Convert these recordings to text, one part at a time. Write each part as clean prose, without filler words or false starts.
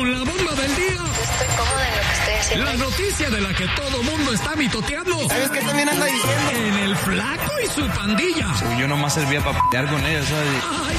con la bomba del día. Estoy cómoda en lo que estoy haciendo. La noticia de la que todo mundo está mitoteando. ¿Sabes qué también anda diciendo? En el Flaco y su pandilla. Yo nomás servía para p***ar con ellos, ¿sabes? Ay.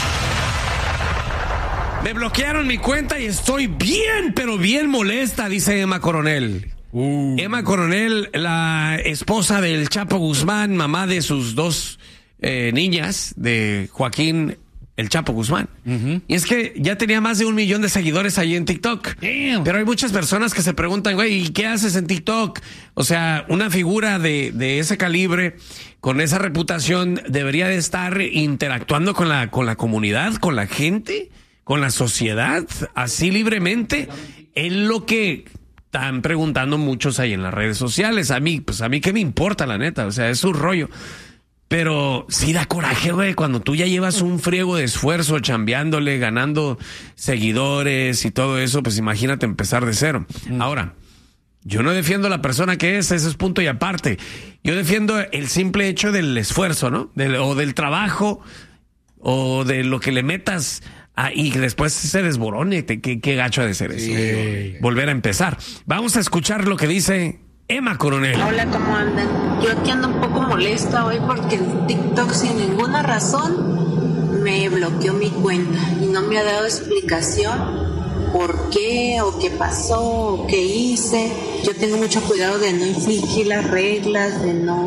Me bloquearon mi cuenta y estoy bien, pero bien molesta, dice Emma Coronel. Emma Coronel, la esposa del Chapo Guzmán, mamá de sus dos niñas, de Joaquín el Chapo Guzmán. Y es que ya tenía más de 1 millón de seguidores ahí en TikTok. Damn. Pero hay muchas personas que se preguntan, güey, ¿y qué haces en TikTok? O sea, una figura de ese calibre, con esa reputación, debería de estar interactuando con la comunidad, con la gente, con la sociedad, así libremente. Es lo que están preguntando muchos ahí en las redes sociales. A mí qué me importa, la neta. O sea, es su rollo. Pero sí da coraje, güey, cuando tú ya llevas un friego de esfuerzo chambeándole, ganando seguidores y todo eso, pues imagínate empezar de cero. Ahora, yo no defiendo a la persona que es, ese es punto y aparte. Yo defiendo el simple hecho del esfuerzo, ¿no? O del trabajo, o de lo que le metas y después se desborone. Qué gacho ha de ser eso. Sí. Volver a empezar. Vamos a escuchar lo que dice Emma Coronel. Hola, ¿cómo andan? Yo aquí ando un poco molesta hoy porque en TikTok sin ninguna razón me bloqueó mi cuenta y no me ha dado explicación por qué o qué pasó o qué hice. Yo tengo mucho cuidado de no infringir las reglas,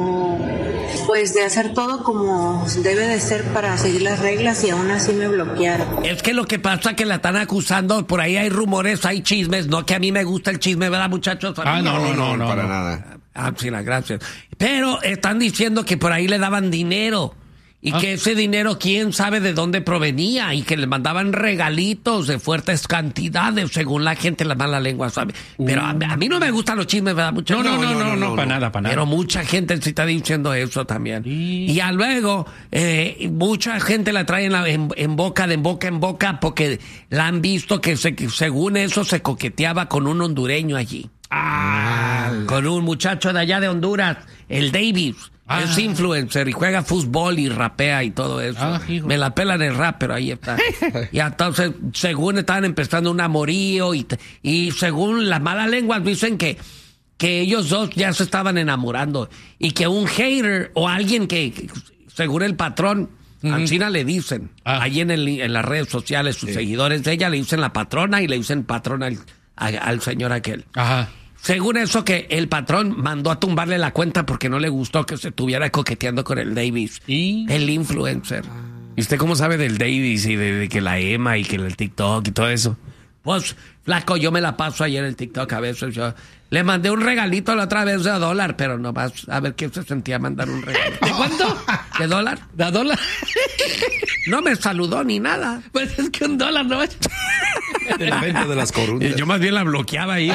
de hacer todo como debe de ser para seguir las reglas y aún así me bloquearon. Es que lo que pasa es que la están acusando, por ahí hay rumores, hay chismes, no que a mí me gusta el chisme, ¿verdad, muchachos? No, para nada. Sí, gracias. Pero están diciendo que por ahí le daban dinero y que ese dinero quién sabe de dónde provenía y que le mandaban regalitos de fuertes cantidades según la gente, la mala lengua, ¿sabe? Pero a mí no me gustan los chismes, ¿verdad, muchachos? No, para nada. Pero mucha gente sí está diciendo eso también. Y ya luego, mucha gente la trae en boca, de boca en boca, porque la han visto que según eso se coqueteaba con un hondureño allí. Con un muchacho de allá de Honduras, el Davis. Es influencer y juega fútbol y rapea y todo eso. Me la pelan el rap, pero ahí está. Y entonces, según estaban empezando un amorío y según las malas lenguas dicen que ellos dos ya se estaban enamorando y que un hater o alguien que según el patrón, Ancina le dicen, ahí en las redes sociales, sus seguidores de ella le dicen la patrona y le dicen patrona al señor aquel. Ajá. Según eso, que el patrón mandó a tumbarle la cuenta porque no le gustó que se estuviera coqueteando con el Davis, el influencer. ¿Y usted cómo sabe del Davis y de que la Emma y que el TikTok y todo eso? Pues, flaco, yo me la paso ahí en el TikTok a veces. Yo le mandé un regalito la otra vez de $1, pero nomás a ver qué se sentía mandar un regalo. ¿De cuánto? ¿De $1? ¿De $1? No me saludó ni nada. Pues es que $1 no es. De la venta de las corundas. Yo más bien la bloqueaba ahí.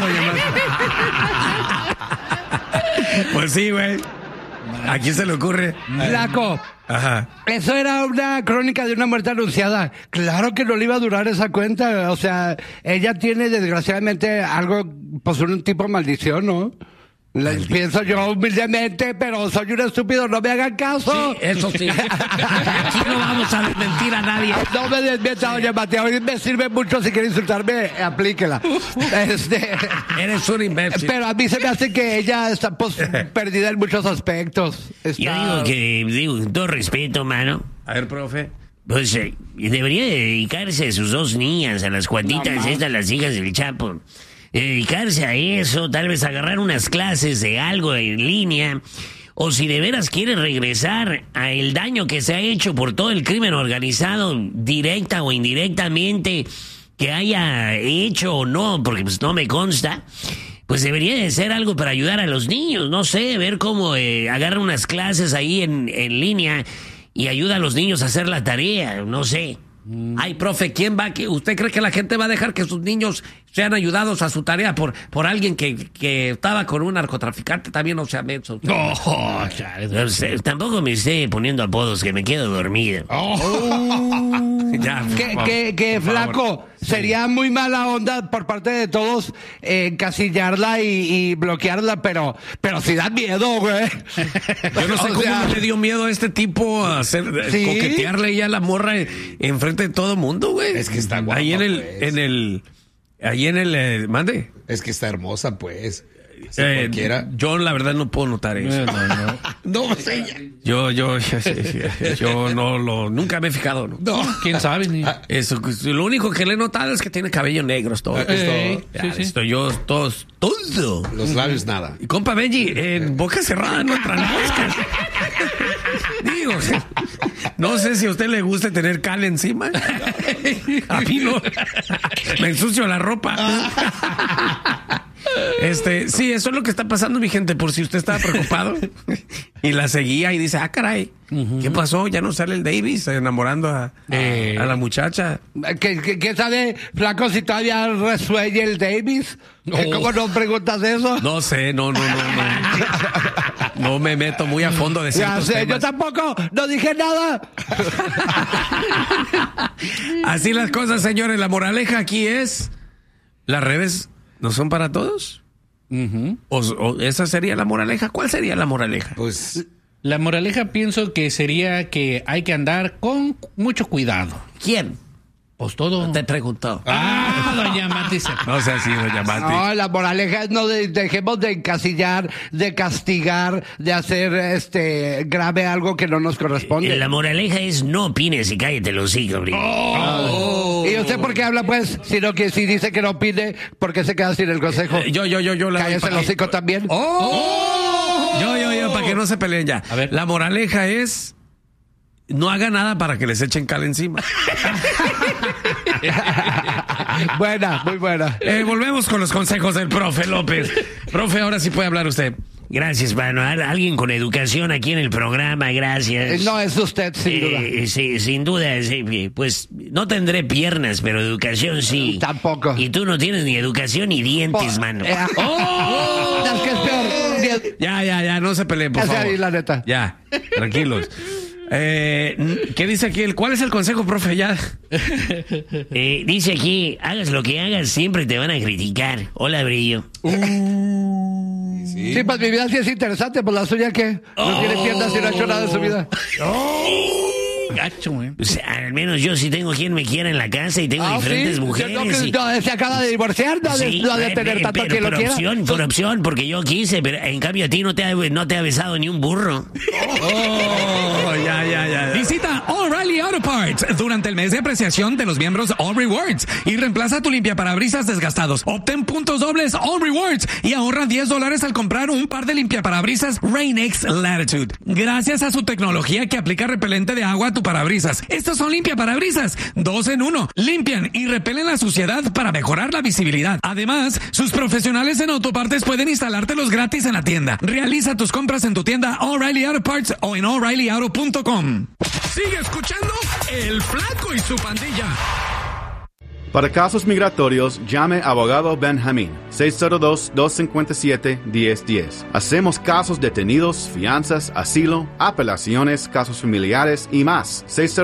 Pues sí, güey. ¿A quién se le ocurre? Flaco. Ajá. Eso era una crónica de una muerte anunciada. Claro que no le iba a durar esa cuenta. O sea, ella tiene desgraciadamente algo, pues un tipo de maldición, ¿no? Pienso yo humildemente, pero soy un estúpido, no me hagan caso. Sí, eso sí. Aquí no vamos a desmentir a nadie. No me desmienta, doña Mateo, me sirve mucho, si quiere insultarme, aplíquela. Eres un imbécil. Pero a mí se me hace que ella está pues perdida en muchos aspectos. Yo digo con todo respeto, mano. A ver, profe. Pues debería dedicarse a sus 2 niñas, a las Juanitas, estas, las hijas del Chapo. Dedicarse a eso, tal vez agarrar unas clases de algo en línea, o si de veras quiere regresar a el daño que se ha hecho por todo el crimen organizado, directa o indirectamente, que haya hecho o no, porque pues no me consta, pues debería de ser algo para ayudar a los niños, no sé, ver cómo agarra unas clases ahí en línea y ayuda a los niños a hacer la tarea, no sé. Ay, profe, ¿quién va? ¿Usted cree que la gente va a dejar que sus niños sean ayudados a su tarea por alguien que estaba con un narcotraficante? También no sea menso. No, tampoco me esté poniendo apodos, que me quedo dormido. Ya, que flaco, sería muy mala onda por parte de todos encasillarla y bloquearla, pero sí da miedo, güey. Yo no sé cómo no le dio miedo a este tipo a hacer coquetearle ya a la morra enfrente de todo el mundo, güey. Es que está guapo. Ahí en Ahí en el... mande. Es que está hermosa, pues. Cualquiera. Yo la verdad no puedo notar eso. No sé. Yo nunca me he fijado. No. ¿Quién sabe? Ni... Eso, lo único que le he notado es que tiene cabello negro, es todo. Estoy yo, todo. Los labios nada. Y compa Benji, en boca cerrada no entran moscas. Digo, no sé si a usted le gusta tener cal encima. A mí no. Me ensucio la ropa. Sí, eso es lo que está pasando, mi gente, por si usted estaba preocupado y la seguía y dice, caray, ¿qué pasó? Ya no sale el Davis enamorando a la muchacha. ¿Qué sabe, flaco, si todavía resuelle el Davis? ¿Cómo no preguntas eso? No sé, no me meto muy a fondo de ciertos temas. Yo tampoco, no dije nada. Así las cosas, señores. La moraleja aquí es, las redes no son para todos. O esa sería la moraleja. ¿Cuál sería la moraleja? Pues la moraleja pienso que sería que hay que andar con mucho cuidado. ¿Quién? Pues todo. Te preguntó. Doña Mati. No sea así, doña Mati. No, la moraleja es no dejemos de encasillar, de castigar, de hacer grave algo que no nos corresponde. La moraleja es no opines y cállate el hocico, brillo. ¿Y usted por qué habla, pues? Sino que si dice que no opine, ¿por qué se queda sin el consejo? Yo. Cállese el hocico también. Yo, para que no se peleen ya. A ver. La moraleja es, no haga nada para que les echen cal encima. Buena, muy buena. Volvemos con los consejos del profe López. Profe, ahora sí puede hablar usted. Gracias, mano. Alguien con educación aquí en el programa, gracias. No es usted, sin duda. Sí, sin duda. Sí, pues no tendré piernas, pero educación sí. Tampoco. Y tú no tienes ni educación ni dientes, mano. Es que es peor. Ya, no se peleen, por Ya sea favor. ahí, la neta. Ya, tranquilos. ¿Qué dice aquí? ¿Cuál es el consejo, profe? Ya. Dice aquí, hagas lo que hagas, siempre te van a criticar. Hola, Brillo. Sí, pues mi vida sí es interesante, pues la suya que no tiene piernas y no ha hecho nada en su vida. Gacho, O sea, al menos yo sí tengo quien me quiera en la casa y tengo diferentes ¿sí? mujeres. Se acaba de divorciar, no ha de tener tanto quien lo quiera. Por opción, porque yo quise, pero en cambio a ti no te ha besado ni un burro. Ya. Visita O'Reilly Auto Parts durante el mes de apreciación de los miembros All Rewards y reemplaza tu limpiaparabrisas desgastados. Obtén puntos dobles All Rewards y ahorra $10 al comprar un par de limpiaparabrisas Rain-X Latitude. Gracias a su tecnología que aplica repelente de agua a tu parabrisas. Estos son limpiaparabrisas 2 en 1. Limpian y repelen la suciedad para mejorar la visibilidad. Además, sus profesionales en autopartes pueden instalártelos gratis en la tienda. Realiza tus compras en tu tienda O'Reilly Auto Parts o en O'ReillyAuto.com. Sigue escuchando El Flaco y su pandilla. Para casos migratorios, llame a Abogado Benjamín, 602-257-1010. Hacemos casos detenidos, fianzas, asilo, apelaciones, casos familiares y más.